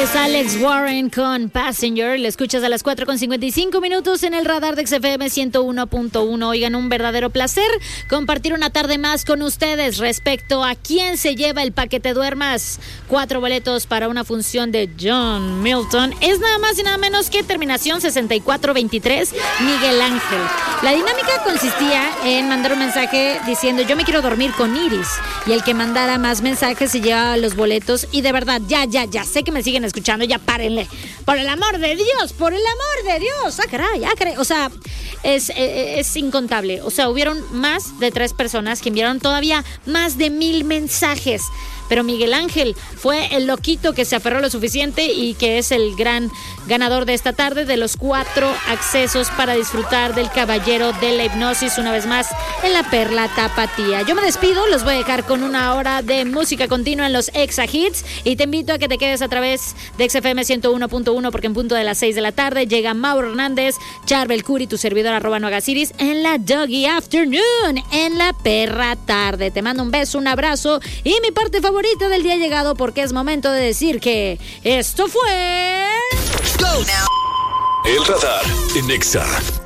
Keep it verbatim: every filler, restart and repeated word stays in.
Es Alex Warren con Passenger. Le escuchas a las cuatro con cincuenta y cinco minutos en el radar de X F M ciento uno punto uno. Oigan, un verdadero placer compartir una tarde más con ustedes respecto a quién se lleva el paquete duermas. Cuatro boletos para una función de John Milton. Es nada más y nada menos que terminación sesenta y cuatro veintitrés, Miguel Ángel. La dinámica consistía en mandar un mensaje diciendo yo me quiero dormir con Iris. Y el que mandara más mensajes se llevaba los boletos. Y de verdad, ya, ya, ya, sé que me siguen escuchando, ya párenle. Por el amor de Dios, por el amor de Dios. Ah, caray, ah, caray. O sea, es, es, es incontable. O sea, hubieron más de tres personas que enviaron todavía más de mil mensajes. Pero Miguel Ángel fue el loquito que se aferró lo suficiente y que es el gran ganador de esta tarde de los cuatro accesos para disfrutar del Caballero de la Hipnosis una vez más en la Perla Tapatía. Yo me despido, los voy a dejar con una hora de música continua en los Exa Hits y te invito a que te quedes a través de X F M ciento uno punto uno porque en punto de las seis de la tarde llega Mauro Hernández, Charbel Curi, tu servidor arroba Noagasiris en la Doggy Afternoon en la Perra Tarde. Te mando un beso, un abrazo y mi parte favorita del día ha llegado porque es momento de decir que esto fue... Go now. El radar en Exa.